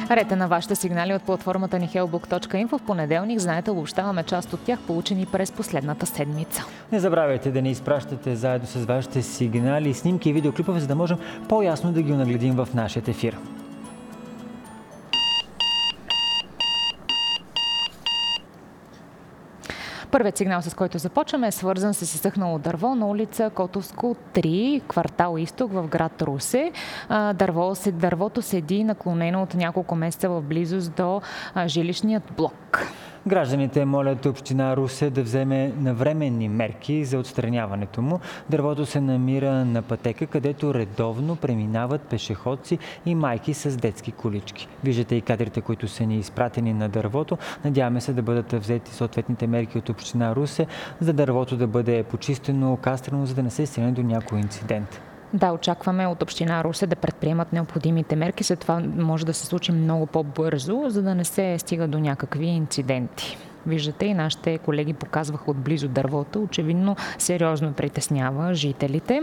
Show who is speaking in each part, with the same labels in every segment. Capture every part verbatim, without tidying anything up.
Speaker 1: Рете на вашите сигнали от платформата ни hellbook точка info. В понеделник, знаете, обобщаваме част от тях, получени през последната седмица.
Speaker 2: Не забравяйте да ни изпращате заедно с вашите сигнали, снимки и видеоклипове, за да можем по-ясно да ги нагледим в нашия ефир.
Speaker 1: Първият сигнал, с който започваме, е свързан с изсъхнало дърво на улица Котовско три, квартал Изток в град Русе. Дърво, дървото седи наклонено от няколко месеца в близост до жилищният блок.
Speaker 2: Гражданите молят община Русе да вземе навременни мерки за отстраняването му. Дървото се намира на пътека, където редовно преминават пешеходци и майки с детски колички. Виждате и кадрите, които са ни изпратени на дървото. Надяваме се да бъдат взети съответните мерки от община Русе, за дървото да бъде почистено, кастрено, за да не се стигне до някой инцидент.
Speaker 1: Да, очакваме от община Русе да предприемат необходимите мерки. След това може да се случи много по-бързо, за да не се стига до някакви инциденти. Виждате, и нашите колеги показваха отблизо дървото. Очевидно сериозно притеснява жителите.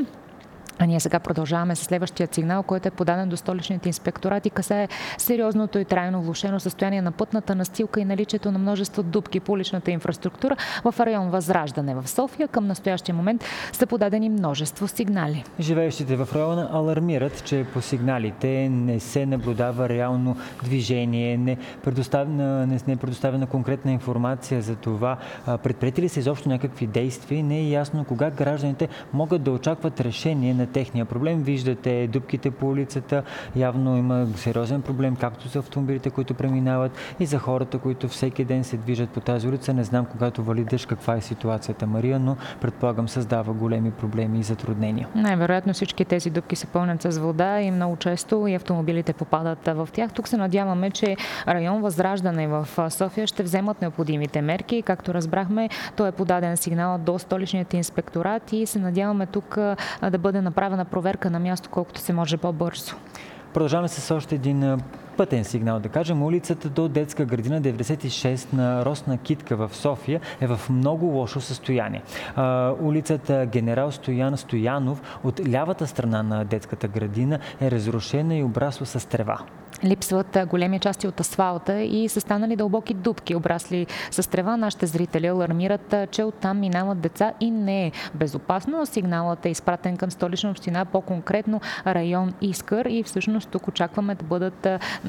Speaker 1: А ние сега продължаваме с следващия сигнал, който е подаден до столичните инспекторати, касае сериозното и трайно влошено състояние на пътната настилка и наличието на множество дупки по уличната инфраструктура в район Възраждане в София. Към настоящия момент са подадени множество сигнали.
Speaker 2: Живеещите в района алармират, че по сигналите не се наблюдава реално движение, не, предоставена, не, не е предоставена конкретна информация за това. Предприети ли са изобщо някакви действия? Не е ясно кога гражданите могат да очакват решение на техния проблем. Виждате дупките по улицата. Явно има сериозен проблем, както за автомобилите, които преминават, и за хората, които всеки ден се движат по тази улица. Не знам, когато вали дъжд, каква е ситуацията, Мария, но предполагам създава големи проблеми и затруднения.
Speaker 1: Най-вероятно всички тези дупки се пълнят с вода и много често и автомобилите попадат в тях. Тук се надяваме, че район Възраждане в София ще вземат необходимите мерки. Както разбрахме, той е подаден сигнал до столичният инспекторат и се надяваме тук да бъде направена проверка на място колкото се може по-бързо.
Speaker 2: Продължаваме с още един пътен сигнал, да кажем. Улицата до детска градина деветдесет и шест на Росна Китка в София е в много лошо състояние. А, улицата Генерал Стоян Стоянов от лявата страна на детската градина е разрушена и обрасла с трева.
Speaker 1: Липсват големи части от асфалта и са станали дълбоки дупки, обрасли с трева. Нашите зрители алармират, че оттам минават деца и не е безопасно. Сигналът е изпратен към Столична община, по-конкретно район Искър, и всъщност тук очакваме да бъдат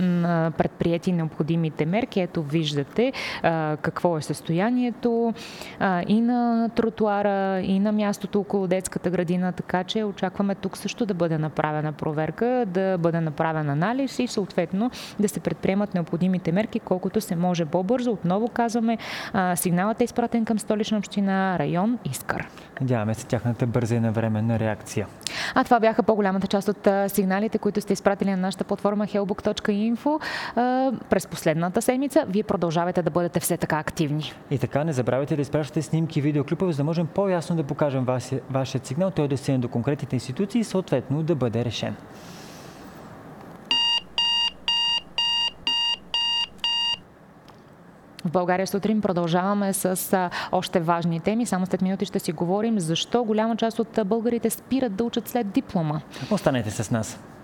Speaker 1: предприети необходимите мерки. Ето виждате какво е състоянието и на тротуара, и на мястото около детската градина, така че очакваме тук също да бъде направена проверка, да бъде направен анализ и съответно да се предприемат необходимите мерки колкото се може по-бързо. Отново казваме, сигналът е изпратен към Столична община, район Искър.
Speaker 2: Надяваме се тяхната бърза и навременна реакция.
Speaker 1: А това бяха по-голямата част от сигналите, които сте изпратили на нашата платформа hellbook точка info през последната седмица. Вие продължавате да бъдете все така активни.
Speaker 2: И така, не забравяйте да изпращате снимки и видеоклипове, за да можем по-ясно да покажем вашият сигнал, той да стигне до конкретните институции и съответно да бъде решен.
Speaker 1: В България сутрин продължаваме с а, още важни теми. Само след минути ще си говорим защо голяма част от българите спират да учат след диплома.
Speaker 2: Останете с нас.